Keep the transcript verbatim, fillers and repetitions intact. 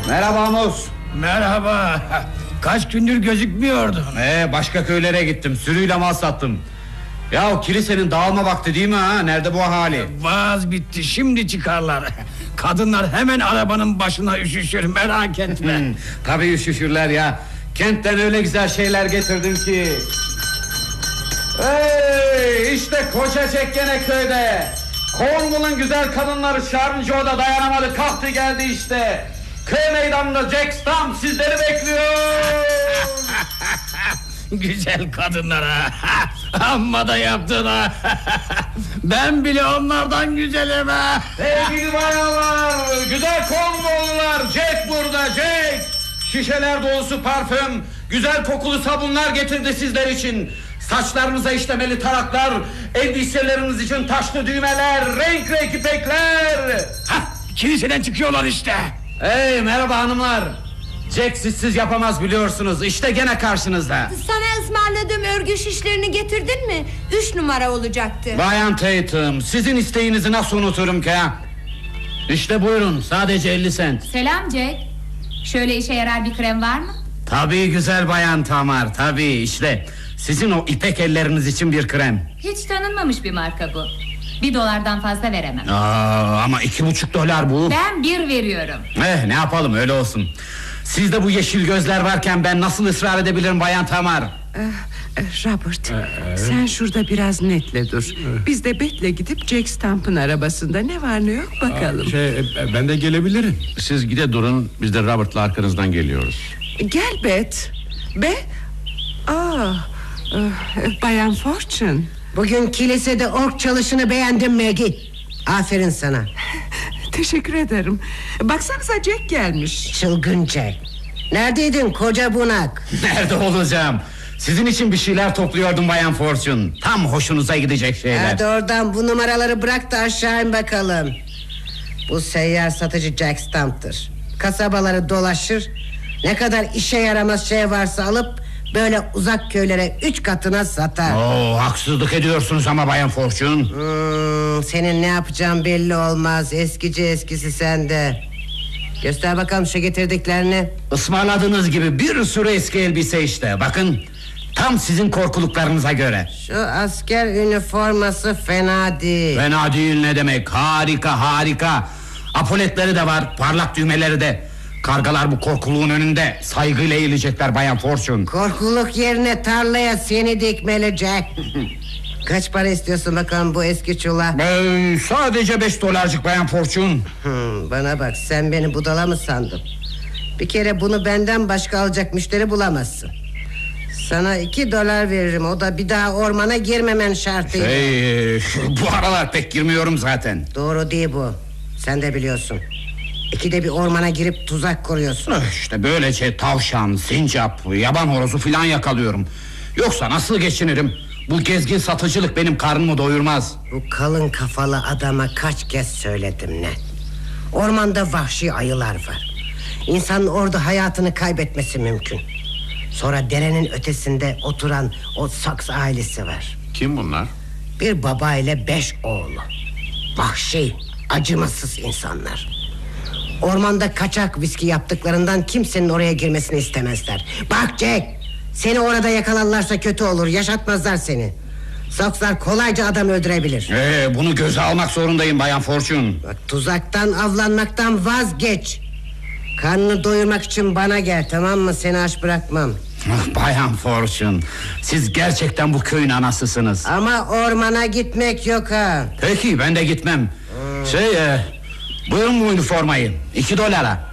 Merhaba Mus. Merhaba. Kaç gündür gözükmüyordun? Ee, başka köylere gittim, sürüyle mal sattım. Ya o kilisenin dağılma vakti değil mi ha? Nerede bu hali? Vaaz bitti, şimdi çıkarlar. Kadınlar hemen arabanın başına üşüşür, merak etme. Tabii üşüşürler ya. Kentten öyle güzel şeyler getirdim ki. Hey, işte koca Jack gene köyde. Cornwall'un güzel kadınları Şarmcı o da dayanamadı, kalktı geldi işte. Köy meydanında Jack Stump sizleri bekliyor. Güzel kadınlara. Amma da yaptın ha. Ben bile onlardan güzelim ha. Sevgili bayanlar, güzel Cornwall'lular, Jack burada, Jack. Şişeler dolusu parfüm, güzel kokulu sabunlar getirdi sizler için. Saçlarınıza işlemeli taraklar, elbiseleriniz için taşlı düğmeler, renk renk ipekler. Hah, kiliseden çıkıyorlar işte. Hey, merhaba hanımlar. Jack sizsiz yapamaz biliyorsunuz. İşte gene karşınızda. Sana ısmarladığım örgü şişlerini getirdin mi? Üç numara olacaktı. Bayan Tatum, sizin isteğinizi nasıl unuturum ki ha? İşte buyurun, sadece elli sent. Selam Jack. Şöyle işe yarar bir krem var mı? Tabii güzel bayan Tamar, tabii işte. Sizin o ipek elleriniz için bir krem. Hiç tanınmamış bir marka bu. Bir dolardan fazla veremem. Aa, ama iki buçuk dolar bu. Ben bir veriyorum. Eh, ne yapalım, öyle olsun. Sizde bu yeşil gözler varken ben nasıl ısrar edebilirim bayan Tamar? Ee, Robert, ee, sen şurada biraz netle dur. Ee. Biz de Beth'le gidip Jack Stump'ın arabasında ne var ne yok bakalım. Aa, şey, ben de gelebilirim. Siz gide durun, biz de Robert'la arkanızdan geliyoruz. Gel Beth. Be? Aa, e, Bayan Fortune. Bugün kilisede ork çalışını beğendim Maggie. Aferin sana. Teşekkür ederim. Baksanıza Jack gelmiş. Çılgın Jack. Neredeydin koca bunak? Nerede olacağım? Sizin için bir şeyler topluyordum bayan Fortune. Tam hoşunuza gidecek şeyler. Hadi oradan bu numaraları bırak da aşağı in bakalım. Bu seyyar satıcı Jack Stump'tır. Kasabaları dolaşır, ne kadar işe yaramaz şey varsa alıp böyle uzak köylere üç katına satar. Oo, haksızlık ediyorsunuz ama bayan Fortune. hmm, Senin ne yapacağın belli olmaz. Eskici eskisi sende. Göster bakalım şu getirdiklerini. Ismarladığınız gibi bir sürü eski elbise işte. Bakın, tam sizin korkuluklarınıza göre. Şu asker üniforması fena değil. Fena değil ne demek, harika harika. Apoletleri de var, parlak düğmeleri de. Kargalar bu korkuluğun önünde saygıyla eğilecekler bayan Fortune. Korkuluk yerine tarlaya seni dikmeli Jack. Kaç para istiyorsun bakalım bu eski çula? Ben sadece beş dolarcık bayan Fortune. hmm, Bana bak, sen beni budala mı sandın? Bir kere bunu benden başka alacak müşteri bulamazsın. Sana iki dolar veririm, o da bir daha ormana girmemen şartıyla. Şey, bu aralar pek girmiyorum zaten. Doğru değil bu, sen de biliyorsun. İkide bir ormana girip tuzak kuruyorsun. İşte böylece tavşan, sincap, yaban horozu filan yakalıyorum. Yoksa nasıl geçinirim? Bu gezgin satıcılık benim karnımı doyurmaz. Bu kalın kafalı adama kaç kez söyledim ne? Ormanda vahşi ayılar var. İnsanın orada hayatını kaybetmesi mümkün. Sonra derenin ötesinde oturan o Saks ailesi var. Kim bunlar? Bir baba ile beş oğlu. Vahşi, acımasız insanlar. Ormanda kaçak viski yaptıklarından kimsenin oraya girmesini istemezler. Bak Jack, seni orada yakalarlarsa kötü olur, yaşatmazlar seni. Sakslar kolayca adam öldürebilir. Ee, bunu göze almak zorundayım bayan Fortune. Bak, tuzaktan, avlanmaktan vazgeç. Karnını doyurmak için bana gel, tamam mı? Seni aç bırakmam. Bayan Fortune, siz gerçekten bu köyün anasısınız. Ama ormana gitmek yok ha. Peki, ben de gitmem. hmm. Şey, e, buyurun bu üniformayı, iki dolara.